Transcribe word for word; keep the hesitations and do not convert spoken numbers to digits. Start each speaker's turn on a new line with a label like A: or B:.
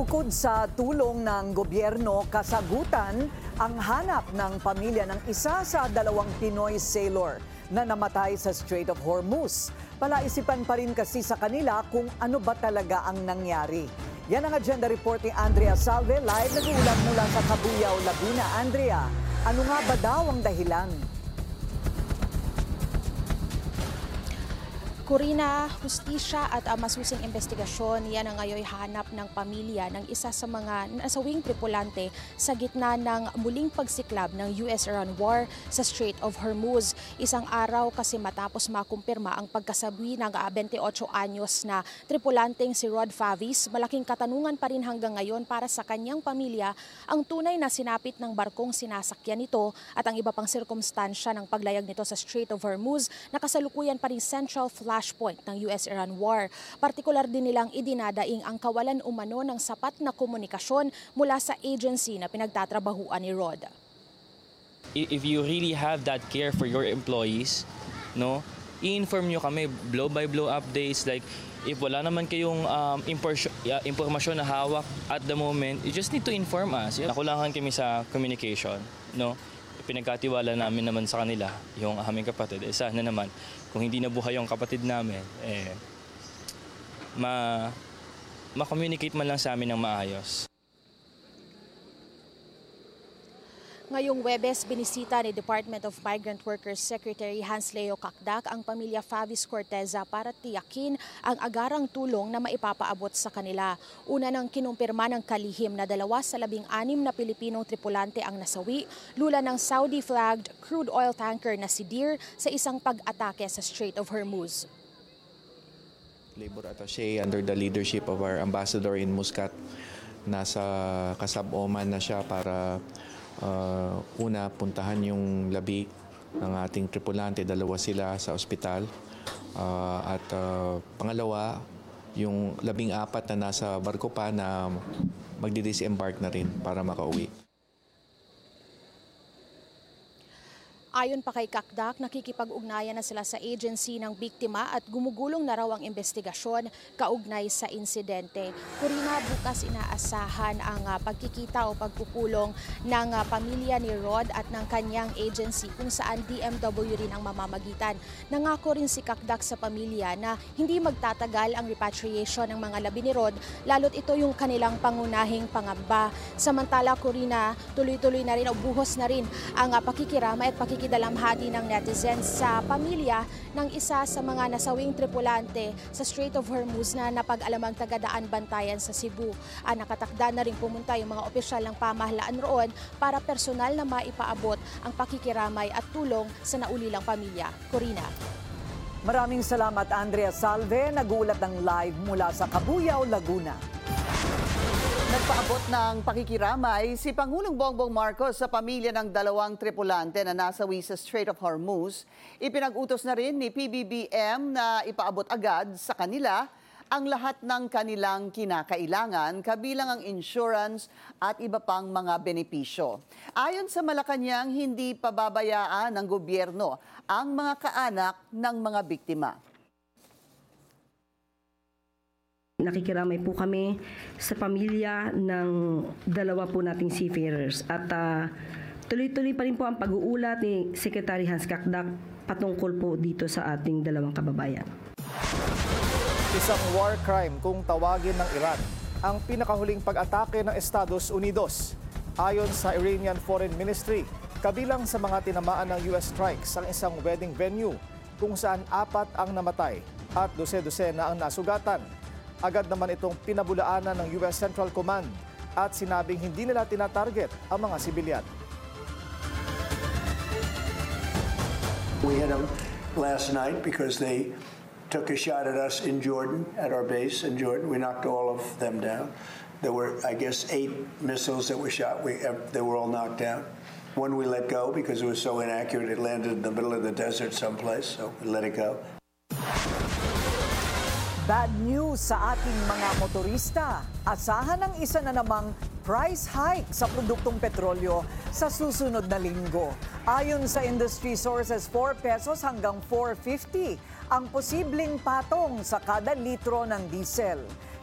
A: Bukod sa tulong ng gobyerno, kasagutan ang hanap ng pamilya ng isa sa dalawang Pinoy sailor na namatay sa Strait of Hormuz. Palaisipan pa rin kasi sa kanila kung ano ba talaga ang nangyari. Yan ang agenda report ni Andrea Salve, live nag-uulat mula sa Cabuyao, Laguna. Andrea, ano nga ba daw ang dahilan?
B: Corina, hustisya at uh, masusing investigasyon, yan ang ngayon hanap ng pamilya ng isa sa mga nasawing tripulante sa gitna ng muling pagsiklab ng U S-Iran war sa Strait of Hormuz. Isang araw kasi matapos makumpirma ang pagkasabi ng uh, twenty-eight anyos na tripulanteng si Rod Favis, malaking katanungan pa rin hanggang ngayon para sa kanyang pamilya ang tunay na sinapit ng barkong sinasakyan nito at ang iba pang sirkumstansya ng paglayag nito sa Strait of Hormuz na kasalukuyan pa rin central flashpoint ng U S-Iran war. Partikular din nilang idinadaing ang kawalan umano ng sapat na komunikasyon mula sa agency na pinagtatrabahuan ni Rod.
C: If you really have that care for your employees, no, i-inform nyo kami blow by blow updates. Like if wala naman kayong um, impormasyon na hawak at the moment, you just need to inform us. Nakulangan kami sa communication, no. Pinagkatiwala namin naman sa kanila yung aming kapatid. Eh, sana naman, kung hindi nabuhay yung kapatid namin, eh, ma, ma-communicate man lang sa amin ng maayos.
B: Ngayong Webes, binisita ni Department of Migrant Workers Secretary Hans Leo Cacdac ang pamilya Favis Corteza para tiyakin ang agarang tulong na maipapaabot sa kanila. Una nang kinumpirma ng kalihim na dalawa sa labing anim na Pilipinong tripulante ang nasawi, lula ng Saudi-flagged crude oil tanker na si Deer sa isang pag-atake sa Strait of Hormuz.
D: Labor attaché under the leadership of our ambassador in Muscat. Nasa Kasab Oman na siya para Uh, una, puntahan yung labi ng ating tripulante, dalawa sila sa ospital. Uh, at uh, pangalawa, yung labing apat na nasa barko pa na magdi-disembark na rin para makauwi.
B: Ayon pa kay Cacdac, nakikipag-ugnayan na sila sa agency ng biktima at gumugulong na raw ang investigasyon kaugnay sa insidente. Corina, bukas inaasahan ang uh, pagkikita o pagpupulong ng uh, pamilya ni Rod at ng kanyang agency kung saan D M W rin ang mamamagitan. Nangako rin si Cacdac sa pamilya na hindi magtatagal ang repatriation ng mga labi ni Rod, lalo't ito yung kanilang pangunahing pangamba. Samantala, Corina, tuloy-tuloy na rin o buhos na rin ang uh, pakikiramay at pakikiramay kidalamhati ng netizens sa pamilya ng isa sa mga nasawing tripulante sa Strait of Hormuz na napag-alamang taga-daan bantayan sa Cebu. Ah, nakatakda na rin pumunta yung mga opisyal ng pamahalaan roon para personal na maipaabot ang pakikiramay at tulong sa naulilang pamilya. Corina.
A: Maraming salamat, Andrea Salve. Nagulat ng live mula sa Cabuyao, Laguna.
E: Nagpaabot ng pakikiramay si Pangulong Bongbong Marcos sa pamilya ng dalawang tripulante na nasawi sa Strait of Hormuz. Ipinag-utos na rin ni P B B M na ipaabot agad sa kanila ang lahat ng kanilang kinakailangan, kabilang ang insurance at iba pang mga benepisyo. Ayon sa Malacanang, hindi pababayaan ng gobyerno ang mga kaanak ng mga biktima.
F: Nakikiramay po kami sa pamilya ng dalawa po nating seafarers at uh, tuloy-tuloy pa rin po ang pag-uulat ni Secretary Hans Cacdac patungkol po dito sa ating dalawang kababayan.
G: Isang war crime kung tawagin ng Iran ang pinakahuling pag-atake ng Estados Unidos. Ayon sa Iranian Foreign Ministry, kabilang sa mga tinamaan ng U S strikes ang isang wedding venue kung saan apat ang namatay at dose-dose na ang nasugatan. Agad naman itong pinabulaanan ng U S Central Command at sinabing hindi nila tinatarget ang mga sibilyan.
H: We had them last night because they took a shot at us in Jordan, at our base in Jordan. We knocked all of them down. There were, I guess, eight missiles that were shot. We, they were all knocked down. One we let go because it was so inaccurate. It landed in the middle of the desert someplace, so we let it go.
A: Bad news sa ating mga motorista. Asahan ng isa na namang price hike sa produktong petrolyo sa susunod na linggo. Ayon sa industry sources, four pesos hanggang four fifty ang posibleng patong sa kada litro ng diesel.